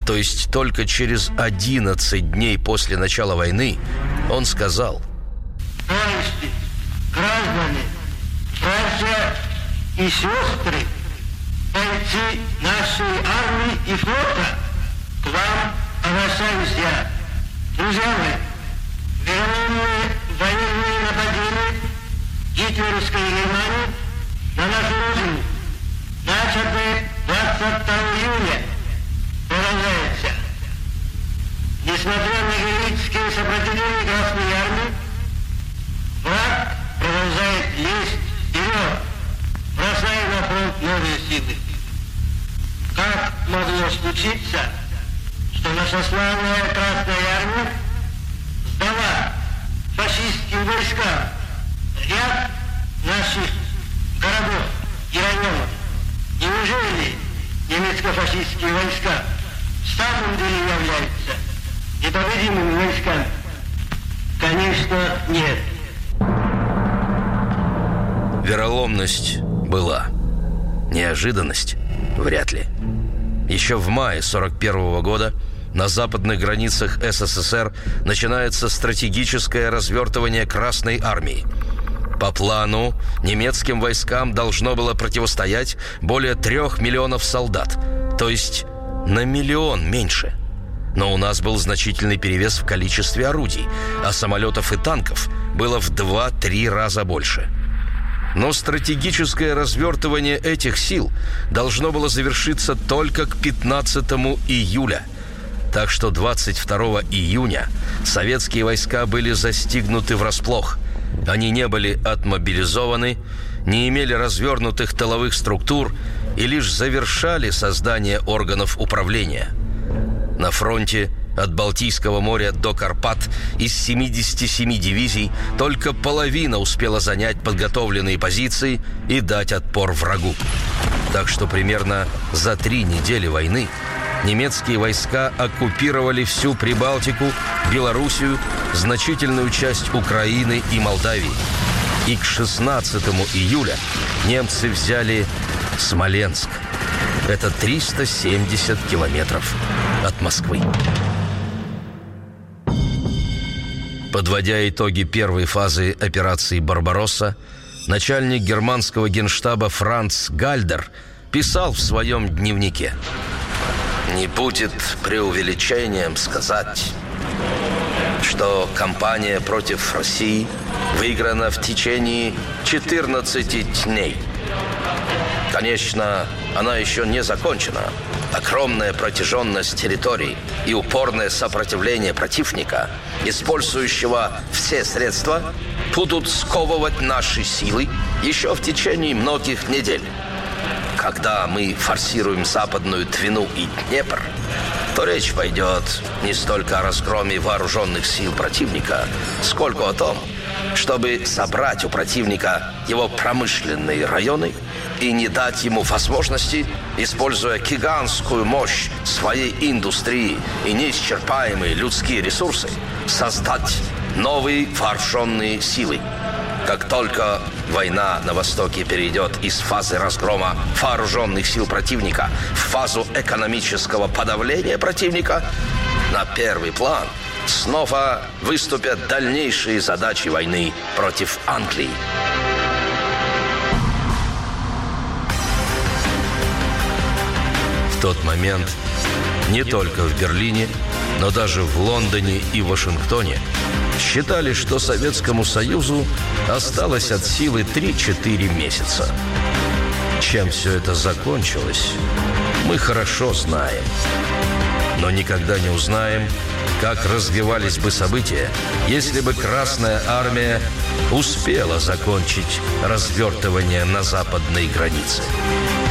то есть только через 11 дней после начала войны, он сказал: «Товарищи, граждане, братья и сестры, бойцы нашей армии и флота, к вам обращаюсь я. Друзья мои, вероломные военные нападения гитлеровской Германии на нашу родину, начатые 22 июня, продолжается. Несмотря на героические сопротивления Красной Армии, враг продолжает лезть вперед, бросая на фронт новые силы. Как могло случиться, что наша славная Красная Армия сдала фашистским войскам ряд наших городов и районов? Неужели немецко-фашистские войска в самом деле являются непобедимыми войсками? Конечно, нет. Вероломность была. Неожиданность вряд ли. Еще в мае 1941 года на западных границах СССР начинается стратегическое развертывание Красной армии. По плану, немецким войскам должно было противостоять более 3 миллионов солдат, то есть на 1 миллион меньше. Но у нас был значительный перевес в количестве орудий, а самолетов и танков было в 2-3 раза больше. Но стратегическое развертывание этих сил должно было завершиться только к 15 июля. Так что 22 июня советские войска были застигнуты врасплох. Они не были отмобилизованы, не имели развернутых тыловых структур и лишь завершали создание органов управления. На фронте от Балтийского моря до Карпат из 77 дивизий только половина успела занять подготовленные позиции и дать отпор врагу. Так что примерно за 3 недели войны немецкие войска оккупировали всю Прибалтику, Белоруссию, значительную часть Украины и Молдавии. И к 16 июля немцы взяли Смоленск. Это 370 километров от Москвы. Подводя итоги первой фазы операции «Барбаросса», начальник германского генштаба Франц Гальдер писал в своем дневнике: «Не будет преувеличением сказать, что кампания против России выиграна в течение 14 дней. Конечно, она еще не закончена. Огромная протяженность территорий и упорное сопротивление противника, использующего все средства, будут сковывать наши силы еще в течение многих недель. Когда мы форсируем Западную Двину и Днепр, то речь пойдет не столько о разгроме вооруженных сил противника, сколько о том, чтобы собрать у противника его промышленные районы и не дать ему возможности, используя гигантскую мощь своей индустрии и неисчерпаемые людские ресурсы, создать новые вооруженные силы. Как только война на Востоке перейдет из фазы разгрома вооруженных сил противника в фазу экономического подавления противника, на первый план снова выступят дальнейшие задачи войны против Англии». В тот момент не только в Берлине, но даже в Лондоне и Вашингтоне считали, что Советскому Союзу осталось от силы 3-4 месяца. Чем все это закончилось, мы хорошо знаем. Но никогда не узнаем, как развивались бы события, если бы Красная Армия успела закончить развертывание на западной границе.